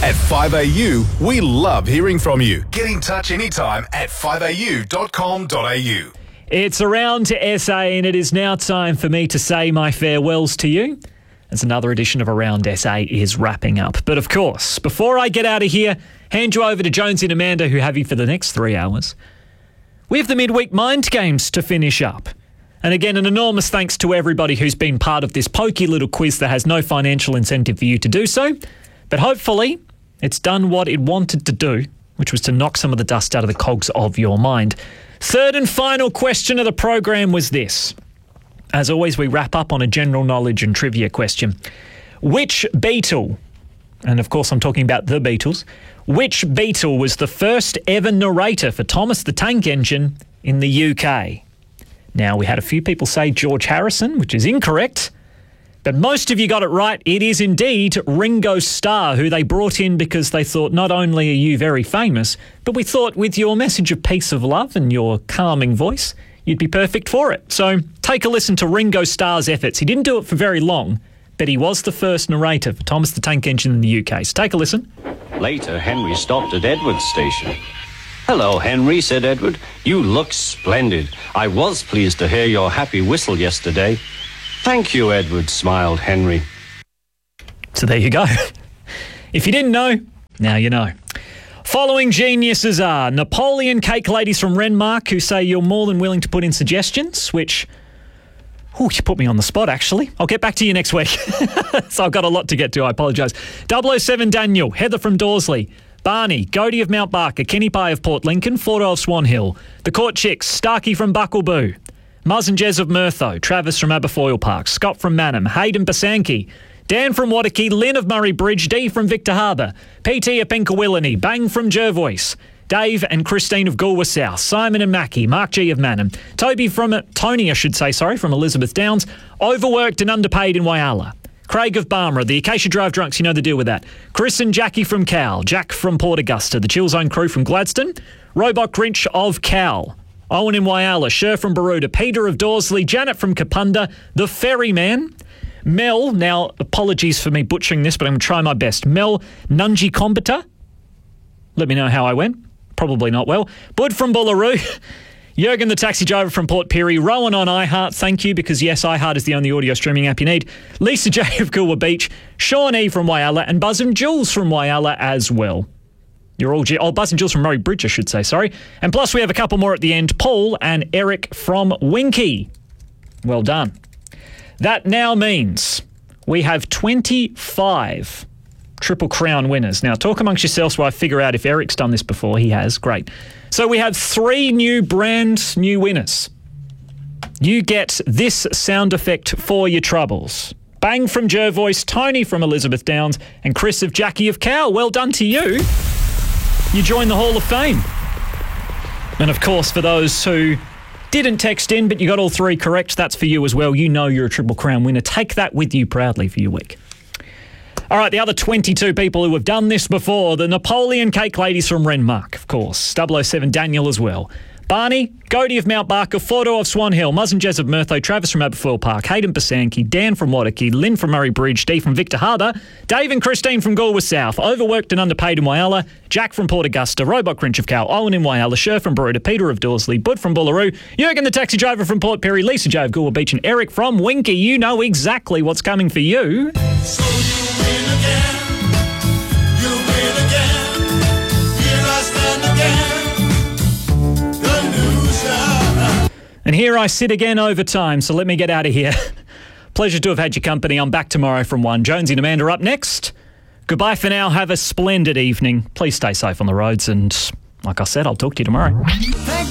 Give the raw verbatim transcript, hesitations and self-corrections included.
At five A U, we love hearing from you. Get in touch anytime at five a u dot com dot a u. It's Around to S A, and it is now time for me to say my farewells to you, as another edition of Around S A is wrapping up. But of course, before I get out of here, hand you over to Jonesy and Amanda, who have you for the next three hours. We have the midweek mind games to finish up. And again, an enormous thanks to everybody who's been part of this pokey little quiz that has no financial incentive for you to do so. But hopefully, it's done what it wanted to do, which was to knock some of the dust out of the cogs of your mind. Third and final question of the program was this. As always, we wrap up on a general knowledge and trivia question. Which Beatle, and of course I'm talking about the Beatles, which Beatle was the first ever narrator for Thomas the Tank Engine in the U K? Now, we had a few people say George Harrison, which is incorrect, but most of you got it right. It is indeed Ringo Starr, who they brought in because they thought not only are you very famous, but we thought with your message of peace of love and your calming voice, you'd be perfect for it. So take a listen to Ringo Starr's efforts. He didn't do it for very long, but he was the first narrator for Thomas the Tank Engine in the U K. So take a listen. Later, Henry stopped at Edward's station. "Hello, Henry," said Edward. "You look splendid. I was pleased to hear your happy whistle yesterday." "Thank you, Edward," smiled Henry. So there you go. If you didn't know, now you know. Following geniuses are Napoleon cake ladies from Renmark, who say you're more than willing to put in suggestions, which, oh, you put me on the spot, actually. I'll get back to you next week. So I've got a lot to get to, I apologise. double oh seven Daniel, Heather from Dorsley, Barney, Godey of Mount Barker, Kenny Pye of Port Lincoln, Fordo of Swan Hill, The Court Chicks, Starkey from Buckleboo, Muzz and Jez of Mertho, Travis from Aberfoyle Park, Scott from Manham, Hayden Basanki, Dan from Waterkey, Lynn of Murray Bridge, Dee from Victor Harbour, P T of Pinkawillany, Bang from Jervois, Dave and Christine of Goolwa South, Simon and Mackie, Mark G of Manham, Toby from, Tony I should say, sorry, from Elizabeth Downs, overworked and underpaid in Whyalla, Craig of Barmera, the Acacia Drive Drunks, you know the deal with that, Chris and Jackie from Cal, Jack from Port Augusta, the Chill Zone crew from Gladstone, Robot Grinch of Cal, Owen in Whyalla, Sher from Baroda, Peter of Dorsley, Janet from Kapunda, The Ferryman, Mel, now apologies for me butchering this, but I'm going to try my best, Mel Nungi Combata, let me know how I went, probably not well, Bud from Bullaroo, Jurgen the taxi driver from Port Pirie, Rowan on iHeart, thank you, because yes, iHeart is the only audio streaming app you need, Lisa J of Goolwa Beach, Sean E from Whyalla, and Buzz and Jules from Whyalla as well. You're all... G- oh, Buzz and Jules from Murray Bridge, I should say, sorry. And plus we have a couple more at the end, Paul and Eric from Winky. Well done. That now means we have twenty-five Triple Crown winners. Now, talk amongst yourselves while I figure out if Eric's done this before. He has. Great. So we have three new brand new winners. You get this sound effect for your troubles. Bang from Jervois, Tony from Elizabeth Downs, and Chris of Jackie of Cow. Well done to you. You join the Hall of Fame. And of course, for those who didn't text in, but you got all three correct, that's for you as well. You know you're a Triple Crown winner. Take that with you proudly for your week. All right, the other twenty-two people who have done this before, the Napoleon cake ladies from Renmark, of course. double oh seven Daniel as well. Barney, Godey of Mount Barker, Fordo of Swan Hill, Muzz and Jez of Mertho, Travis from Aberfoyle Park, Hayden Basanki, Dan from Waterkey, Lynn from Murray Bridge, Dee from Victor Harbour, Dave and Christine from Goolwa South, overworked and underpaid in Whyalla, Jack from Port Augusta, Robot Grinch of Cow, Owen in Whyalla, Sher from Baroda, Peter of Dorsley, Bud from Bullaroo, Jurgen the taxi driver from Port Pirie, Lisa J of Goolwa Beach, and Eric from Winky. You know exactly what's coming for you. So you win again. You win again. Here I stand again. And here I sit again over time, so let me get out of here. Pleasure to have had your company. I'm back tomorrow from one. Jonesy and Amanda up next. Goodbye for now. Have a splendid evening. Please stay safe on the roads, and like I said, I'll talk to you tomorrow.